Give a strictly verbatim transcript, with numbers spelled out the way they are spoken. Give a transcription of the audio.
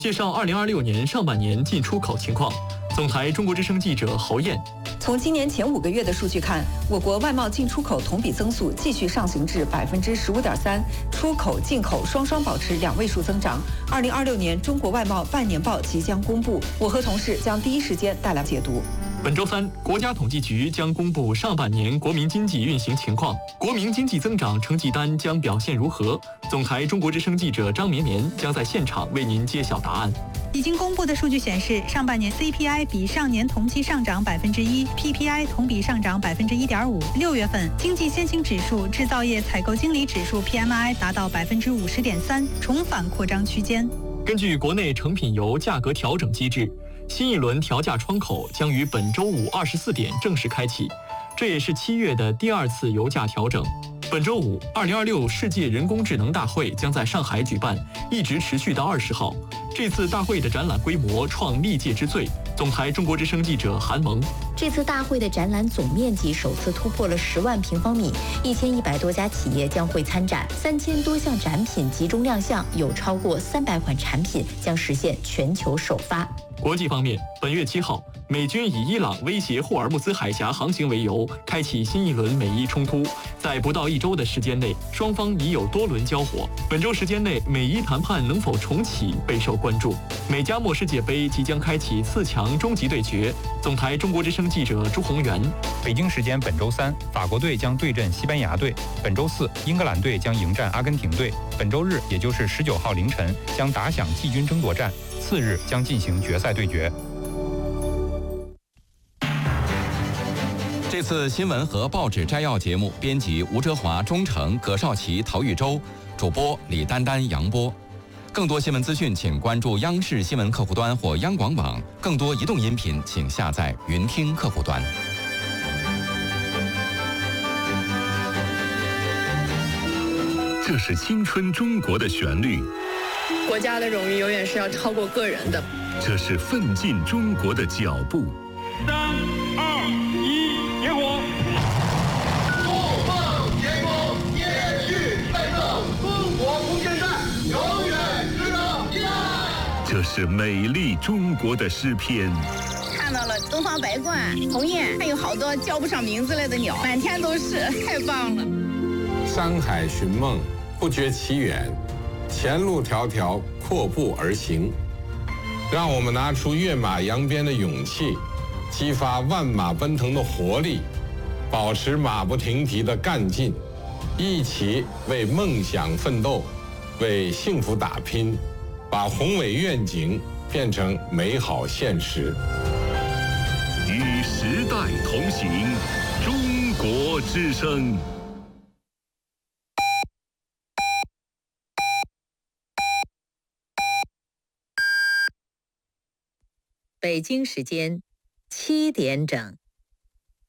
介绍二零二六年上半年进出口情况。总台中国之声记者侯艳。 从今年前五个月的数据看，我国外贸进出口同比增速继续上行至百分之十五点三，出口、进口双双保持两位数增长。二零二六年中国外贸半年报即将公布，我和同事将第一时间带来解读。 本周三，国家统计局将公布上半年国民经济运行情况，国民经济增长成绩单将表现如何？总台中国之声记者张绵绵将在现场为您揭晓答案。 已经公布的数据显示，上半年 C P I 比上年同期上涨百分之一 ，P P I 同比上涨百分之一点五。六月份经济先行指数、制造业采购经理指数 P M I 达到百分之五十点三，重返扩张区间。 根据国内成品油价格调整机制，新一轮调价窗口将于本周五二十四点正式开启，这也是七月的第二次油价调整。本周五，二零二六世界人工智能大会将在上海举办，一直持续到二十号。这次大会的展览规模创历届之最。总台中国之声记者韩萌。 这次大会的展览总面积首次突破了十万平方米，一千一百多家企业将会参展，三千多项展品集中亮相，有超过三百款产品将实现全球首发。 国际方面，本月七号，美军以伊朗威胁霍尔木兹海峡航行为由，开启新一轮美伊冲突。在不到一周的时间内，双方已有多轮交火。本周时间内，美伊谈判能否重启备受关注。美加墨世界杯即将开启四强终极对决。总台中国之声记者朱宏元。 北京时间本周三，法国队将对阵西班牙队；本周四，英格兰队将迎战阿根廷队；本周日，也就是十九号凌晨，将打响季军争夺战。次日将进行决赛对决。 这次新闻和报纸摘要节目，编辑吴哲华、钟诚、葛少奇、陶玉洲，主播李丹丹、杨波。更多新闻资讯，请关注央视新闻客户端或央广网。更多移动音频，请下载云听客户端。 这是青春中国的旋律。 国家的荣誉永远是要超过个人的。 这是奋进中国的脚步。 三二一，点火！ 怒放天空，延续奋斗，中国不见战，永远值得依赖。 这是美丽中国的诗篇。 看到了东方白鹳、鸿雁，还有好多叫不上名字来的鸟，满天都是，太棒了。 山海寻梦，不觉其远。前路迢迢，阔步而行。让我们拿出跃马扬鞭的勇气，激发万马奔腾的活力，保持马不停蹄的干劲，一起为梦想奋斗，为幸福打拼，把宏伟愿景变成美好现实。 与时代同行，中国之声。 北京时间七点整。